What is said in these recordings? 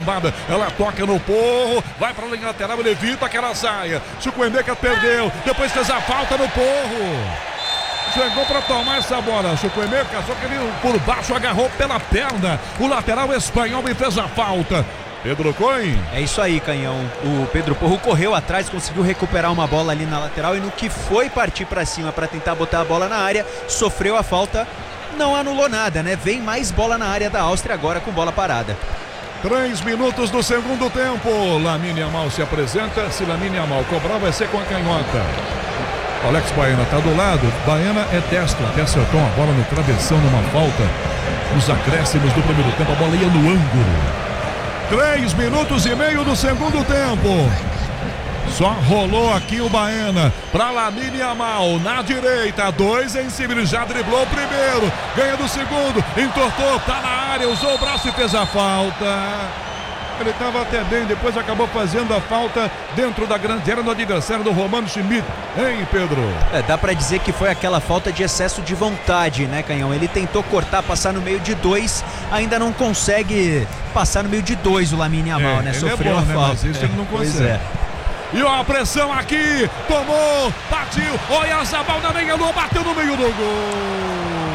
arrombada, ela toca no Porro, vai pra linha lateral, ele evita que ela saia. Chukwuemeka perdeu, depois fez a falta no Porro. Chegou para tomar essa bola, Chukwuemeka, só que ele por baixo agarrou pela perna o lateral espanhol e fez a falta. Pedro Coin. É isso aí, Canhão. O Pedro Porro correu atrás, conseguiu recuperar uma bola ali na lateral e no que foi partir para cima para tentar botar a bola na área, sofreu a falta, não anulou nada, né? Vem mais bola na área da Áustria agora com bola parada. 3 minutos do segundo tempo. Lamine Yamal se apresenta. Se Lamine Yamal cobrar, vai ser com a canhota. Alex Baena está do lado. Baena é destro. Até acertou uma bola no travessão numa falta. Nos acréscimos do primeiro tempo, a bola ia no ângulo. 3 minutos e meio do segundo tempo. Só rolou aqui o Baena para Lamine Yamal na direita, 2 em cima, ele já driblou o primeiro, ganha do segundo, entortou, tá na área, usou o braço e fez a falta. Ele estava até bem, depois acabou fazendo a falta dentro da grande área do adversário do Romano Schmidt, hein, Pedro? Dá pra dizer que foi aquela falta de excesso de vontade, né, Canhão? Ele tentou cortar, passar no meio de 2, ainda não consegue passar no meio de 2 o Lamine Yamal, né? Sofreu a falta. Mas isso ele não consegue. E ó, a pressão aqui, tomou, partiu, Oyarzabal na meia lua, bateu no meio do gol.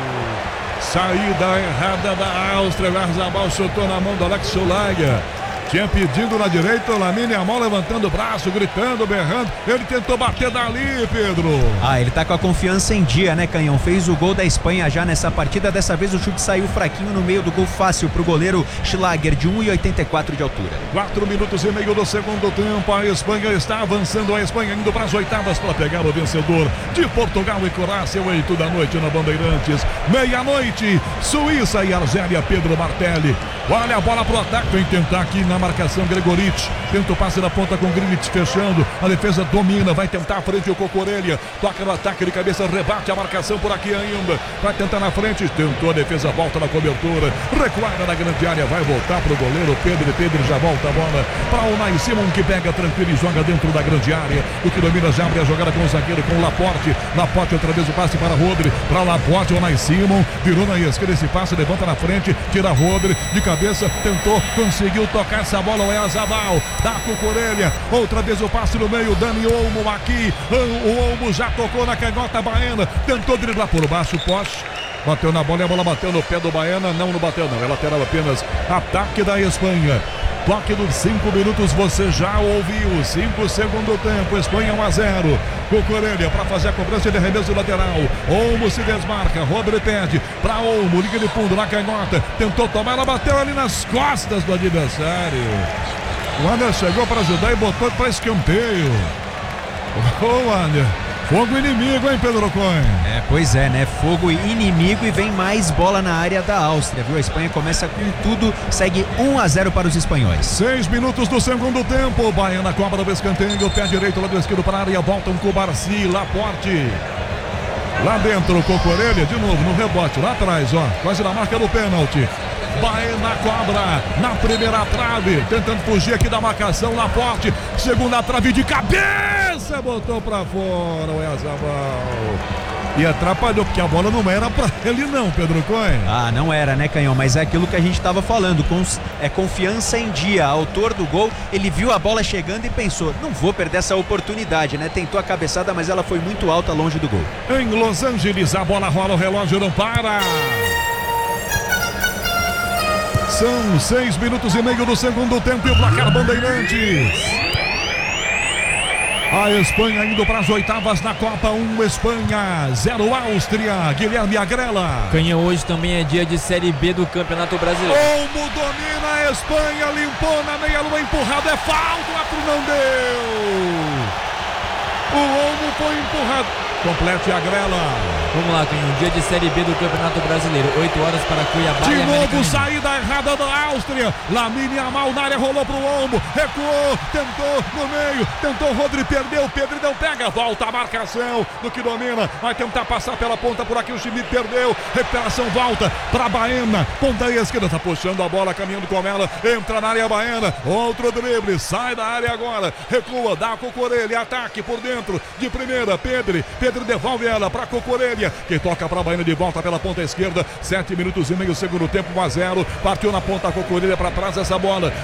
Saída errada da Áustria, Oyarzabal chutou na mão do Alex Solaia. Tinha pedido na direita, o Lamine Yamal levantando o braço, gritando, berrando. Ele tentou bater dali, Pedro. Ele tá com a confiança em dia, né, Canhão? Fez o gol da Espanha já nessa partida. Dessa vez o chute saiu fraquinho no meio do gol, fácil pro goleiro Schlager, de 1,84 de altura. 4 minutos e meio do segundo tempo. A Espanha está avançando. A Espanha indo para as oitavas para pegar o vencedor de Portugal e Croácia. 8 da noite na Bandeirantes. Meia-noite, Suíça e Argélia. Pedro Martelli. Olha a bola pro ataque. Vem tentar aqui na marcação Gregoric, tenta o passe na ponta com Grilic fechando, a defesa domina, vai tentar a frente o Cucurella, toca no ataque de cabeça, rebate a marcação por aqui ainda, vai tentar na frente, tentou a defesa, volta na cobertura, recuada na grande área, vai voltar pro goleiro Pedro já volta a bola para o Unai Simon, que pega tranquilo e joga dentro da grande área, o que domina já abre a jogada com o zagueiro, com o Laporte outra vez o passe para Rodri, para Laporte, o Unai Simon, virou na esquerda esse passe, levanta na frente, tira Rodri, de cabeça, tentou, conseguiu tocar essa bola, o Oyarzabal, dá Cucurella, outra vez o passe no meio, Dani Olmo aqui, o Olmo já tocou na canhota Baena, tentou driblar por baixo, Poche, bateu na bola e a bola bateu no pé do Baena, não bateu não, é lateral apenas, ataque da Espanha. Toque dos 5 minutos, você já ouviu. 5 segundo tempo, Espanha 1-0. Cucurella para fazer a cobrança de arremesso lateral. Olmo se desmarca, Rodri perde para Olmo, liga de fundo na canhota. Tentou tomar, ela bateu ali nas costas do adversário. O Wander chegou para ajudar e botou para escanteio. Ô Wander, fogo inimigo, hein, Pedro Coin? Pois é, né? Fogo inimigo e vem mais bola na área da Áustria, viu? A Espanha começa com tudo, segue 1-0 para os espanhóis. 6 minutos do segundo tempo, Baena cobra do escanteio, pé direito, lado esquerdo para a área, voltam com o Barci, Laporte. Lá dentro, Cucurella, de novo, no rebote, lá atrás, ó, quase na marca do pênalti. Baena cobra na primeira trave, tentando fugir aqui da marcação, Laporte, segunda trave de cabeça, botou pra fora o Oyarzabal. E atrapalhou, porque a bola não era pra ele não, Pedro Coin. Não era, né, Canhão? Mas é aquilo que a gente estava falando, confiança em dia. Autor do gol, ele viu a bola chegando e pensou, não vou perder essa oportunidade, né? Tentou a cabeçada, mas ela foi muito alta, longe do gol. Em Los Angeles, a bola rola, o relógio não para. São 6 minutos e meio do segundo tempo e o placar Bandeirantes. A Espanha indo para as oitavas na Copa, 1 Espanha, 0 Áustria. Guilherme Agrela. Canhão, hoje também é dia de Série B do Campeonato Brasileiro. Olmo domina a Espanha, limpou na meia-lua, empurrado, é falta, o árbitro não deu. O Olmo foi empurrado. Complete a Agrela. Vamos lá, Canhão, dia de Série B do Campeonato Brasileiro, 8 horas para Cuiabá. De novo, saída errada da Áustria. Lamine Yamal na área, rolou pro Olmo, recuou, tentou no meio, tentou Rodri, perdeu, Pedro não pega, volta a marcação do que domina, vai tentar passar pela ponta por aqui, o Schmidt perdeu, recuperação, volta pra Baena, ponta esquerda, tá puxando a bola, caminhando com ela, entra na área Baena, outro drible, sai da área agora, recua, dá Cucurella, ataque por dentro, de primeira, Pedro devolve ela pra Cucurella, que toca pra Baena de volta pela ponta esquerda, 7 minutos e meio, segundo tempo, 1-0, partiu na ponta Cucurella pra trás essa bola,